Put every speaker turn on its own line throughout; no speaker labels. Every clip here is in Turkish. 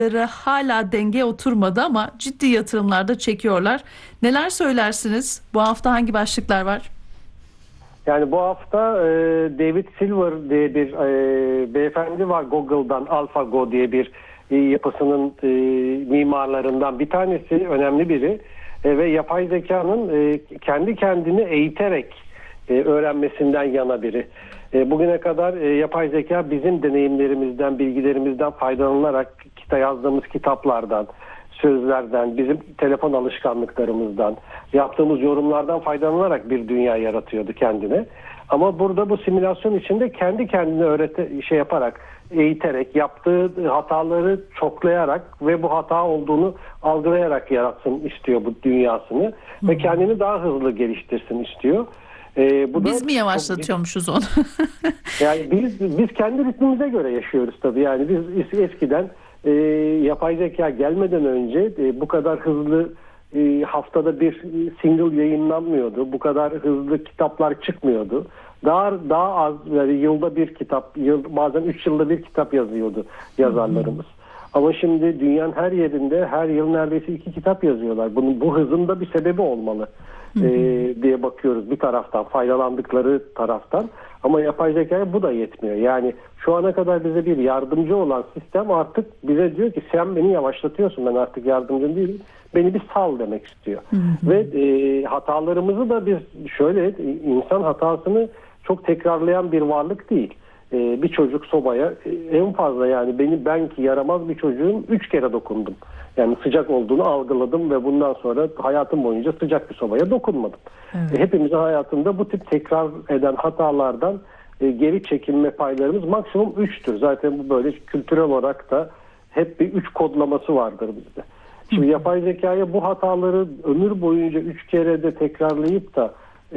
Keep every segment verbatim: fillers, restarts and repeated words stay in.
hala denge oturmadı ama ciddi yatırımlar da çekiyorlar. Neler söylersiniz? Bu hafta hangi başlıklar var?
Yani bu hafta e, David Silver diye bir e, beyefendi var, Google'dan AlphaGo diye bir e, yapısının e, mimarlarından bir tanesi, önemli biri e, ve yapay zekanın e, kendi kendini eğiterek e, öğrenmesinden yana biri. E, bugüne kadar e, yapay zeka bizim deneyimlerimizden, bilgilerimizden faydalanarak kita yazdığımız kitaplardan, sözlerden, bizim telefon alışkanlıklarımızdan, yaptığımız yorumlardan faydalanarak bir dünya yaratıyordu kendine. Ama burada bu simülasyon içinde kendi kendine öğrete, şey yaparak, eğiterek, yaptığı hataları çoklayarak ve bu hata olduğunu algılayarak yaratsın istiyor bu dünyasını. Hı-hı. Ve kendini daha hızlı geliştirsin istiyor. Ee, bu
biz
da
mi yavaşlatıyormuşuz onu?
Yani biz biz kendi ritmimize göre yaşıyoruz tabii. Yani biz eskiden e, yapay zeka gelmeden önce e, bu kadar hızlı e, haftada bir single yayınlanmıyordu. Bu kadar hızlı kitaplar çıkmıyordu. Daha daha az, yani yılda bir kitap, yıl, bazen üç yılda bir kitap yazıyordu yazarlarımız. Ama şimdi dünyanın her yerinde her yıl neredeyse iki kitap yazıyorlar. Bunun bu hızın da bir sebebi olmalı e, diye bakıyoruz bir taraftan, faydalandıkları taraftan. Ama yapay zekaya bu da yetmiyor. Yani şu ana kadar bize bir yardımcı olan sistem artık bize diyor ki sen beni yavaşlatıyorsun, ben artık yardımcın değilim. Beni bir sal demek istiyor. Hı hı. Ve e, hatalarımızı da biz şöyle, insan hatasını çok tekrarlayan bir varlık değil. Bir çocuk sobaya en fazla, yani beni ben ki yaramaz bir çocuğun üç kere dokundum. Yani sıcak olduğunu algıladım ve bundan sonra hayatım boyunca sıcak bir sobaya dokunmadım. Evet. Hepimizin hayatında bu tip tekrar eden hatalardan geri çekilme paylarımız maksimum üçtür. Zaten bu böyle kültürel olarak da hep bir üç kodlaması vardır bizde. Şimdi Hı. yapay zekaya bu hataları ömür boyunca üç kere de tekrarlayıp da e,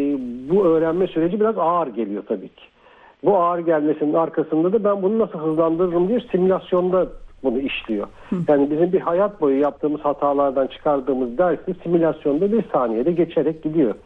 bu öğrenme süreci biraz ağır geliyor tabii ki. Bu ağır gelmesinin arkasında da ben bunu nasıl hızlandırırım diye simülasyonda bunu işliyor. Hı. Yani bizim bir hayat boyu yaptığımız hatalardan çıkardığımız dersi simülasyonda bir saniyede geçerek gidiyor.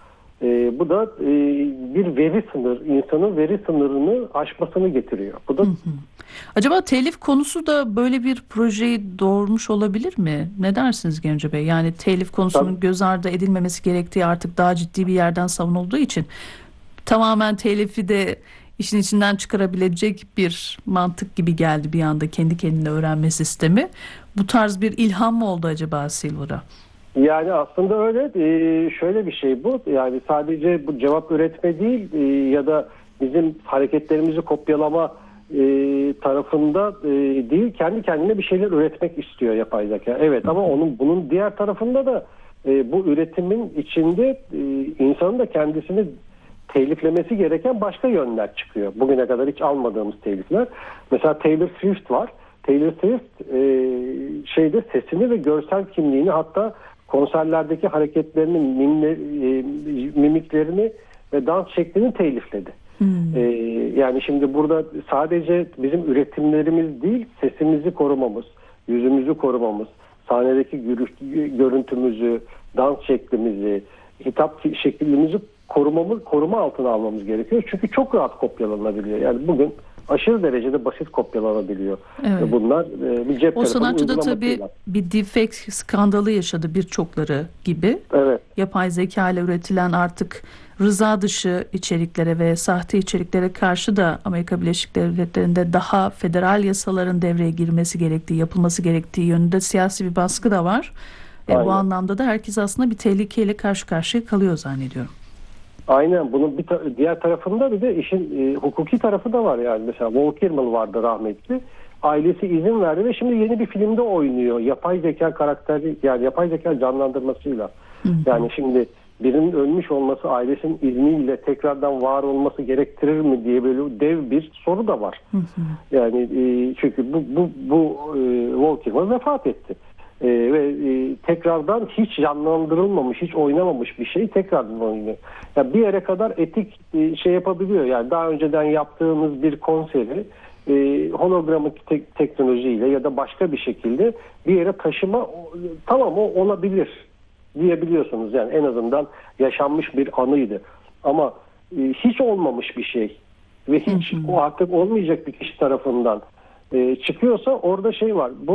Ee, bu da e, bir veri sınır, insanın veri sınırını aşmasını getiriyor. Bu da. Hı hı.
Acaba telif konusu da böyle bir projeyi doğurmuş olabilir mi? Ne dersiniz Genco Bey? Yani telif konusunun Tabii. göz ardı edilmemesi gerektiği artık daha ciddi bir yerden savunulduğu için tamamen telifi de işin içinden çıkarabilecek bir mantık gibi geldi bir anda, kendi kendine öğrenme sistemi. Bu tarz bir ilham mı oldu acaba Silver'a?
Yani aslında öyle. Ee, şöyle bir şey bu. Yani sadece bu cevap üretme değil e, ya da bizim hareketlerimizi kopyalama e, tarafında e, değil, kendi kendine bir şeyler üretmek istiyor yapay zeka. Evet, ama onun bunun diğer tarafında da e, bu üretimin içinde e, insanın da kendisini teliflemesi gereken başka yönler çıkıyor. Bugüne kadar hiç almadığımız telifler. Mesela Taylor Swift var. Taylor Swift e, şeyde sesini ve görsel kimliğini, hatta konserlerdeki hareketlerini, mimle, e, mimiklerini ve dans şeklini telifledi. Hmm. E, yani şimdi burada sadece bizim üretimlerimiz değil, sesimizi korumamız, yüzümüzü korumamız, sahnedeki görüntümüzü, dans şeklimizi, hitap şeklimizi korumamız, koruma altına almamız gerekiyor. Çünkü çok rahat kopyalanabiliyor. Yani bugün aşırı derecede basit kopyalanabiliyor. Evet. Bunlar bir cep
o
telefonu
sanatçı da tabii
uygulamasıyla.
bir deepfake skandalı yaşadı birçokları gibi.
Evet.
Yapay zeka ile üretilen artık rıza dışı içeriklere ve sahte içeriklere karşı da Amerika Birleşik Devletleri'nde daha federal yasaların devreye girmesi gerektiği, yapılması gerektiği yönünde siyasi bir baskı da var. E, bu anlamda da herkes aslında bir tehlikeyle karşı karşıya kalıyor zannediyorum.
Aynen. Bunun bir ta- diğer tarafında bir de işin e, hukuki tarafı da var. Yani mesela Val Kilmer vardı, rahmetli. Ailesi izin verdi ve şimdi yeni bir filmde oynuyor. Yapay zeka karakteri, yani yapay zeka canlandırmasıyla. Hı hı. Yani şimdi birinin ölmüş olması ailesinin izniyle tekrardan var olması gerektirir mi diye böyle dev bir soru da var. Hı hı. Yani e, çünkü bu bu bu e, Val Kilmer vefat etti. Ee, ve e, tekrardan hiç canlandırılmamış, hiç oynamamış bir şey tekrardan oynuyor. Yani bir yere kadar etik e, şey yapabiliyor. Yani daha önceden yaptığınız bir konseri e, hologramik te- teknolojiyle ya da başka bir şekilde bir yere taşıma, tamam, o olabilir diyebiliyorsunuz. Yani en azından yaşanmış bir anıydı. Ama e, hiç olmamış bir şey ve hiç o artık olmayacak bir kişi tarafından e, çıkıyorsa orada şey var. Bu